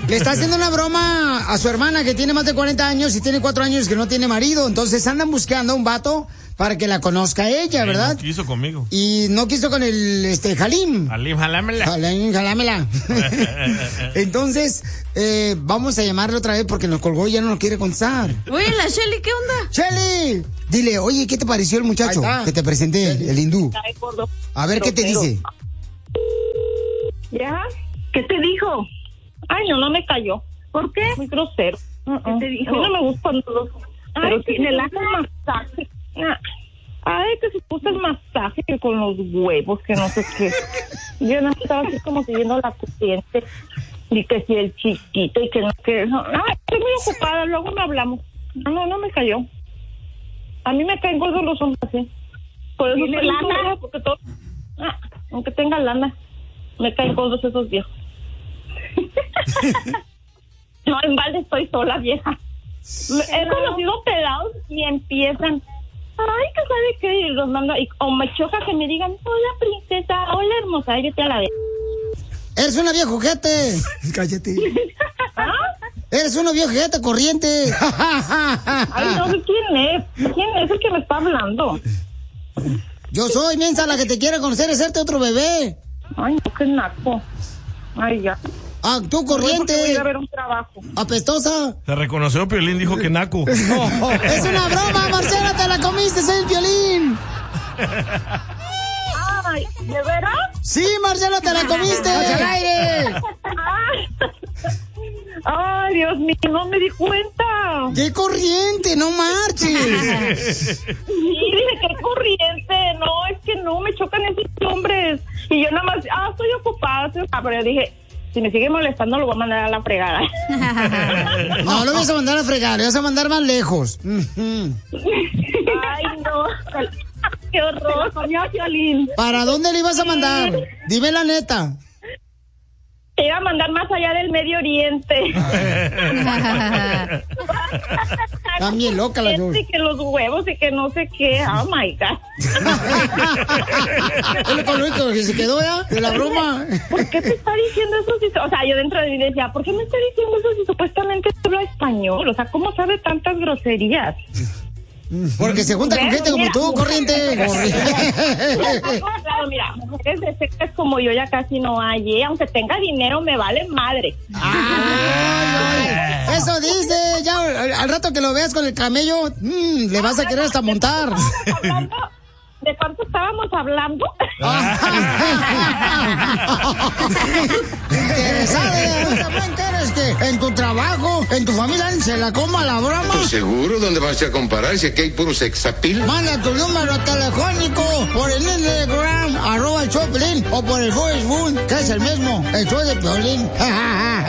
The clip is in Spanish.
Le está haciendo una broma a su hermana que tiene más de 40 años y tiene 4 años que no tiene marido. Entonces andan buscando a un vato para que la conozca ella, ¿verdad? No quiso conmigo. Y no quiso con el Halim. Halim, jalámela. Halim, jalámela. Entonces, vamos a llamarle otra vez porque nos colgó y ya no nos quiere contestar. Oye, la Shelly, ¿qué onda? Shelly, dile, oye, ¿qué te pareció el muchacho que te presenté, el hindú? A ver, ¿qué te dice? ¿Ya? ¿Qué te dijo? Ay, no me cayó. ¿Por qué? Muy grosero. ¿Qué te dijo? A mí no me gustan los... Pero tiene el masaje. Ay, que se puso el masaje que con los huevos, que no sé qué. Yo no estaba así como siguiendo la corriente. Y que si el chiquito y que no, que... Ay, estoy muy ocupada, luego me hablamos. No me cayó. A mí me caen gordos los hombres así. Por eso ¿Tiene lana? Porque todo... aunque tenga lana, me caen gordos esos viejos. No, en balde estoy sola, vieja. He conocido pelados y empiezan, ay, que sabe qué, y los mando, o me choca que me digan, hola princesa, hola hermosa, y yo te a la vez. Eres una vieja ojete. Cállate. Eres una vieja ojete corriente. Ay, no sé quién es el que me está hablando. Yo soy, mensa, la que te quiere conocer, es hacerte otro bebé. Ay, no, qué naco. Ay, ya. Ah, tú corriente. Voy a ver un trabajo. Apestosa. Se reconoció, Piolín dijo que naco. Es una broma, Marcela, te la comiste, soy el Piolín. Ay, ¿de veras? Sí, Marcela, te la comiste. ¡Al aire! Ay, Dios mío, no me di cuenta. ¡Qué corriente! ¡No marches! Sí, dije, qué corriente. No, es que no, me chocan esos hombres. Y yo nada más, estoy ocupada. Pero yo dije, si me sigue molestando, lo voy a mandar a la fregada. No, lo vas a mandar a fregar, lo vas a mandar más lejos. Ay, no. Qué horror. ¿Para dónde le ibas a mandar? Dime la neta. Te iba a mandar más allá del Medio Oriente. También loca la George. Y que los huevos y que no sé qué. Oh my God. Es lo único que se quedó ya de la broma. ¿Por qué te está diciendo eso? O sea, yo dentro de mí decía, ¿por qué me está diciendo eso si supuestamente habla español? O sea, ¿cómo sabe tantas groserías? Porque se junta con gente como tú, corriente. Claro, mira, mujeres de secas como yo ya casi no hay, aunque tenga dinero me vale madre. Eso dice, ya al rato que lo veas con el camello, le vas a querer hasta montar. ¿De cuánto estábamos hablando? ¿Quieres que en tu trabajo, en tu familia, se la coma la broma? Pues seguro, ¿dónde vas a comparar? Si aquí hay puro sexapil. Manda tu número telefónico por el Instagram, @el Choplin, o por el Facebook, que es el mismo, el show de Piolín.